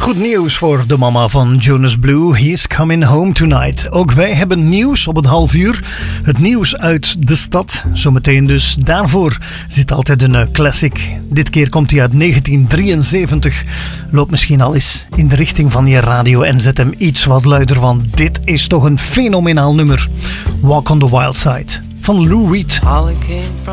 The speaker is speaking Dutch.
Goed nieuws voor de mama van Jonas Blue. He's coming home tonight. Ook wij hebben nieuws op het 12:30. Het nieuws uit de stad. Zometeen dus. Daarvoor zit altijd een classic. Dit keer komt hij uit 1973. Loop misschien al eens in de richting van je radio en zet hem iets wat luider, want dit is toch een fenomenaal nummer. Walk on the Wild Side van Lou Reed.